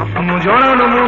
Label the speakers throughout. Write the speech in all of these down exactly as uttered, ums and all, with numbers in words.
Speaker 1: স্বপ্ন জড়ানো মন।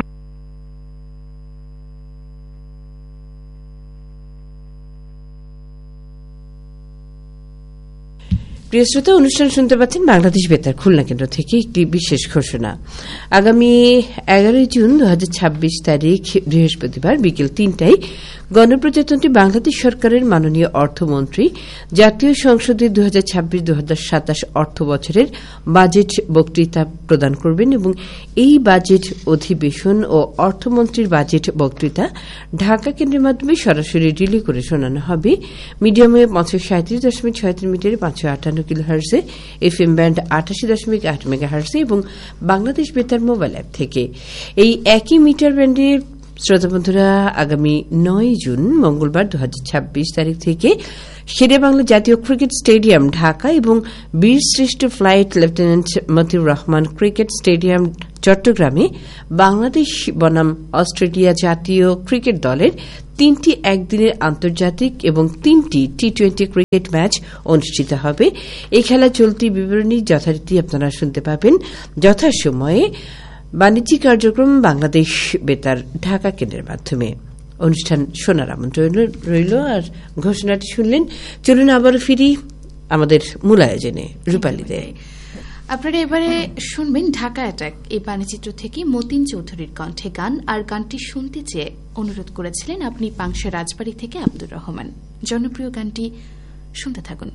Speaker 2: প্রিয় শ্রোতা, অনুষ্ঠান শুনতে পাচ্ছেন বাংলাদেশ বেতার খুলনা কেন্দ্র থেকে একটি বিশেষ ঘোষণা। আগামী এগারোই জুন দু হাজার ছাব্বিশ তারিখ বৃহস্পতিবার বিকেল তিনটায় গণপ্রজাতন্ত্রী বাংলাদেশ সরকারের মাননীয় অর্থমন্ত্রী জাতীয় সংসদে দু হাজার ছাব্বিশ দু হাজার সাতাশ অর্থ বছরের বাজেট বক্তৃতা প্রদান করবেন এবং এই বাজেট অধিবেশন ও অর্থমন্ত্রীর বাজেট বক্তৃতা ঢাকা কেন্দ্রের মাধ্যমে সরাসরি রিলে করে শোনানো হবে মিডিয়ামে পাঁচশো সাঁত্রিশ দশমিক ছয়ত্রিশ মিটারে পাঁচশো আটান্ন কিলো হার্সে, এফ এম ব্যান্ড আটাশি দশমিক আট মেগা হার্সে এবং বাংলাদেশ বেতার মোবাইল অ্যাপ থেকে। এই একই মিটার ব্যান্ডের শ্রোতা বন্ধুরা আগামী নয় জুন মঙ্গলবার দু হাজার ছাব্বিশ তারিখ থেকে শেরেবাংলা জাতীয় ক্রিকেট স্টেডিয়াম ঢাকা এবং বীরশ্রেষ্ঠ flight lieutenant Motiur Rahman cricket stadium চট্টগ্রামে বাংলাদেশ বনাম অস্ট্রেলিয়া জাতীয় ক্রিকেট দলের তিনটি একদিনের আন্তর্জাতিক এবং তিনটি টি টোয়েন্টি ক্রিকেট ম্যাচ অনুষ্ঠিত হবে। এই খেলা চলতি বিবরণী যথারীতি আপনারা শুনতে পাবেন যথাসময়ে বাণিজ্যিক কার্যক্রম বাংলাদেশ বেতার ঢাকা কেন্দ্রের মাধ্যমে। অনুষ্ঠান শোনার আমন্ত্রণ রইল। আর ঘোষণাটি শুনলেন, চলুন আবার ফিরি আমাদের মূল আয়োজনে। রূপালী দেয়
Speaker 3: আপনারা এবারে শুনবেন ঢাকা অ্যাটাক এই বাণীচিত্র থেকে মতিন চৌধুরীর কণ্ঠে গান। আর গানটি শুনতে চেয়ে অনুরোধ করেছিলেন আপনি পাংশা রাজবাড়ী থেকে আব্দুর রহমান। জনপ্রিয় গানটি শুনতে থাকুন।